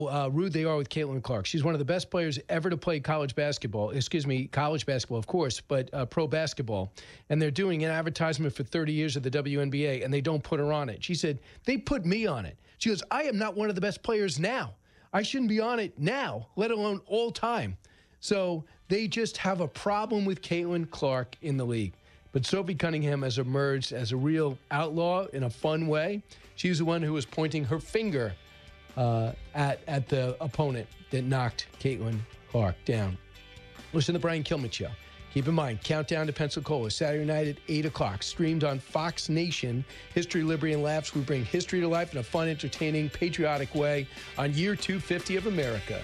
rude they are with Caitlin Clark. She's one of the best players ever to play college basketball, of course, but pro basketball. And they're doing an advertisement for 30 years of the WNBA, and they don't put her on it. She said, they put me on it. She goes, I am not one of the best players now. I shouldn't be on it now, let alone all time. So they just have a problem with Caitlin Clark in the league. But Sophie Cunningham has emerged as a real outlaw in a fun way. She's the one who was pointing her finger at the opponent that knocked Caitlin Clark down. Listen to the Brian Kilmeade Show. Keep in mind, Countdown to Pensacola, Saturday night at 8 o'clock, streamed on Fox Nation. History, Liberty, and Laughs. We bring history to life in a fun, entertaining, patriotic way on year 250 of America.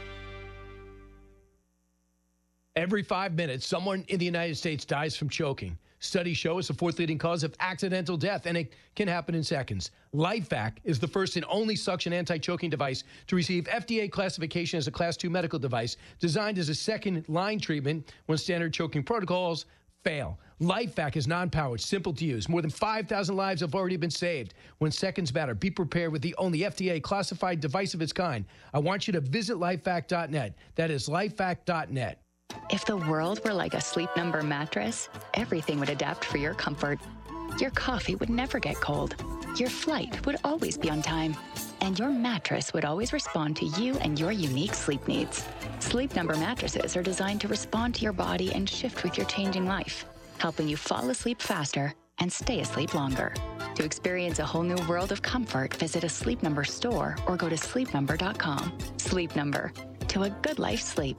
Every 5 minutes, someone in the United States dies from choking. Studies show it's the fourth leading cause of accidental death, and it can happen in seconds. LifeVac is the first and only suction anti-choking device to receive FDA classification as a Class 2 medical device, designed as a second-line treatment when standard choking protocols fail. LifeVac is non-powered, simple to use. More than 5,000 lives have already been saved. When seconds matter, be prepared with the only FDA-classified device of its kind. I want you to visit lifevac.net. That is lifevac.net. If the world were like a Sleep Number mattress, everything would adapt for your comfort. Your coffee would never get cold. Your flight would always be on time. And your mattress would always respond to you and your unique sleep needs. Sleep Number mattresses are designed to respond to your body and shift with your changing life, helping you fall asleep faster and stay asleep longer. To experience a whole new world of comfort, visit a Sleep Number store or go to sleepnumber.com. Sleep Number. To a good life sleep.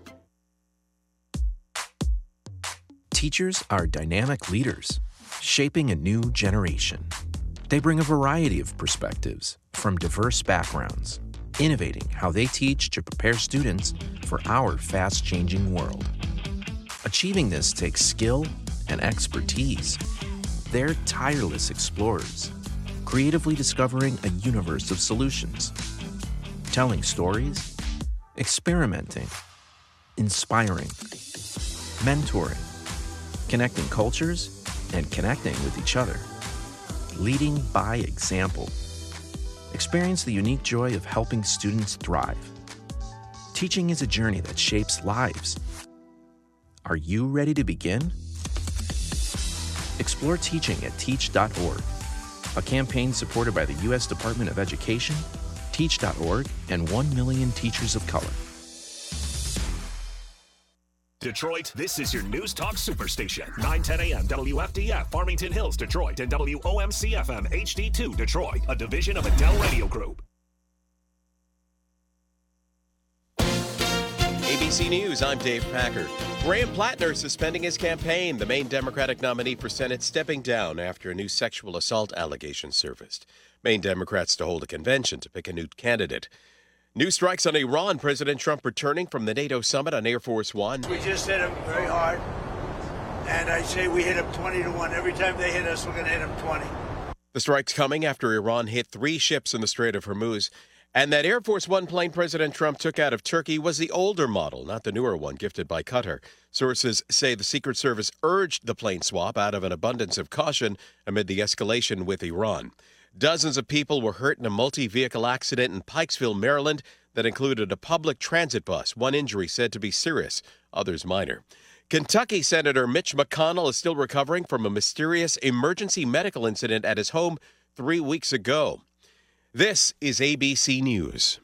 Teachers are dynamic leaders, shaping a new generation. They bring a variety of perspectives from diverse backgrounds, innovating how they teach to prepare students for our fast-changing world. Achieving this takes skill and expertise. They're tireless explorers, creatively discovering a universe of solutions, telling stories, experimenting, inspiring, mentoring, connecting cultures, and connecting with each other. Leading by example. Experience the unique joy of helping students thrive. Teaching is a journey that shapes lives. Are you ready to begin? Explore teaching at teach.org, a campaign supported by the U.S. Department of Education, Teach.org, and 1 million teachers of color. Detroit, this is your News Talk Superstation. 9:10 a.m. WFDF, Farmington Hills, Detroit, and WOMC-FM HD2, Detroit, a division of Adele Radio Group. ABC News, I'm Dave Packer. Graham Plattner suspending his campaign. The Maine Democratic nominee for Senate stepping down after a new sexual assault allegation surfaced. Maine Democrats to hold a convention to pick a new candidate. New strikes on Iran. President Trump returning from the NATO summit on Air Force One. We just hit them very hard, and I say we hit them 20-1. Every time they hit us, we're going to hit them 20. The strikes coming after Iran hit 3 ships in the Strait of Hormuz. And that Air Force One plane President Trump took out of Turkey was the older model, not the newer one gifted by Qatar. Sources say the Secret Service urged the plane swap out of an abundance of caution amid the escalation with Iran. Dozens of people were hurt in a multi-vehicle accident in Pikesville, Maryland, that included a public transit bus. One injury said to be serious, others minor. Kentucky Senator Mitch McConnell is still recovering from a mysterious emergency medical incident at his home 3 weeks ago. This is ABC News.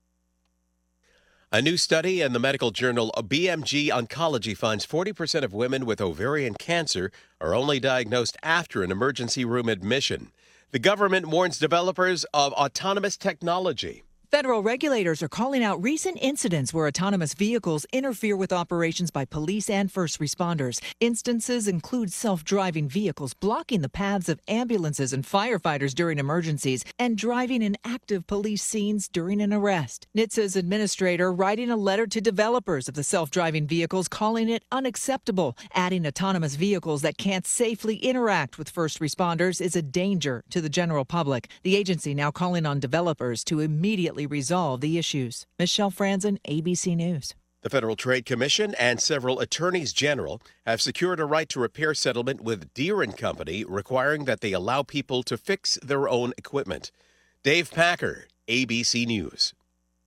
A new study in the medical journal BMG Oncology finds 40% of women with ovarian cancer are only diagnosed after an emergency room admission. The government warns developers of autonomous technology. Federal regulators are calling out recent incidents where autonomous vehicles interfere with operations by police and first responders. Instances include self-driving vehicles blocking the paths of ambulances and firefighters during emergencies and driving in active police scenes during an arrest. NHTSA's administrator writing a letter to developers of the self-driving vehicles calling it unacceptable. Adding autonomous vehicles that can't safely interact with first responders is a danger to the general public. The agency now calling on developers to immediately resolve the issues. Michelle Franzen, ABC News. The Federal Trade Commission and several attorneys general have secured a right to repair settlement with Deere & Company, requiring that they allow people to fix their own equipment. Dave Packer, ABC News.